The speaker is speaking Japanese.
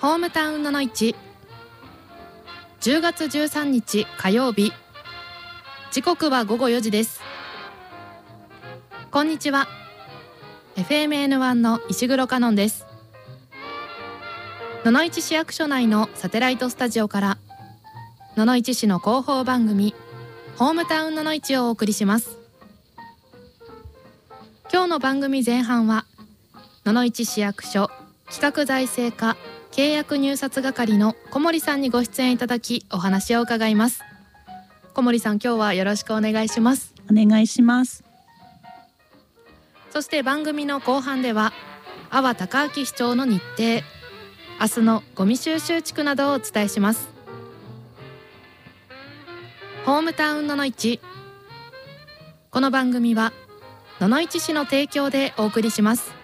ホームタウンのの市10月13日火曜日、時刻は午後4時です。こんにちは。 FMN1 の石黒香音です。野々市市役所内のサテライトスタジオから野々市市の広報番組ホームタウンのの市をお送りします。今日の番組前半は野々市市役所企画財政課契約入札係の小森さんにご出演いただきお話を伺います。小森さん、今日はよろしくお願いします。 お願いします。 そして番組の後半では阿波高明市長の日程、明日のゴミ収集地区などをお伝えします。ホームタウンのの市、この番組は野々市市の提供でお送りします。